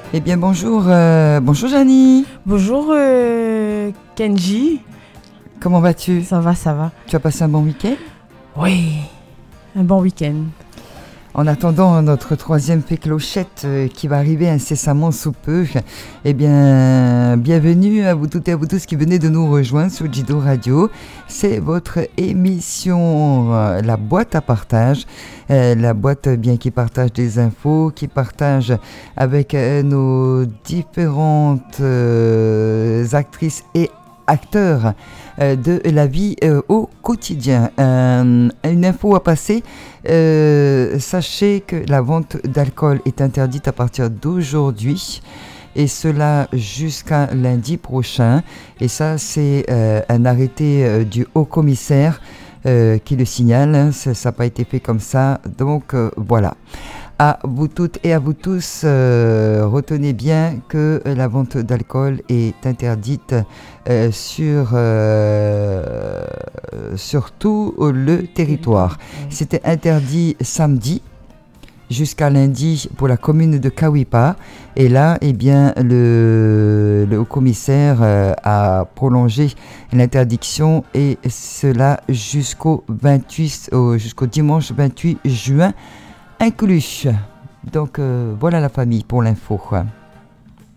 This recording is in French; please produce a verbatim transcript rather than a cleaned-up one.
Eh bien bonjour, euh, bonjour Janie. Bonjour euh, Kenji. Comment vas-tu? Ça va, ça va. Tu as passé un bon week-end? Oui, un bon week-end. En attendant notre troisième fée clochette euh, qui va arriver incessamment sous peu, eh bien, bienvenue à vous toutes et à vous tous qui venez de nous rejoindre sur Jido Radio. C'est votre émission, euh, la boîte à partage. Euh, la boîte euh, bien qui partage des infos, qui partage avec euh, nos différentes euh, actrices et acteurs euh, de la vie euh, au quotidien. Euh, une info à passer, euh, sachez que la vente d'alcool est interdite à partir d'aujourd'hui et cela jusqu'à lundi prochain, et ça c'est euh, un arrêté euh, du haut commissaire euh, qui le signale, hein. ça n'a pas été fait comme ça, donc euh, voilà. À vous toutes et à vous tous, euh, retenez bien que la vente d'alcool est interdite euh, sur, euh, sur tout le territoire. C'était interdit samedi jusqu'à lundi pour la commune de Kawipa. Et là, eh bien, le, le haut-commissaire euh, a prolongé l'interdiction, et cela jusqu'au vingt-huit, au, jusqu'au dimanche vingt-huit juin inclus. Donc euh, voilà la famille pour l'info.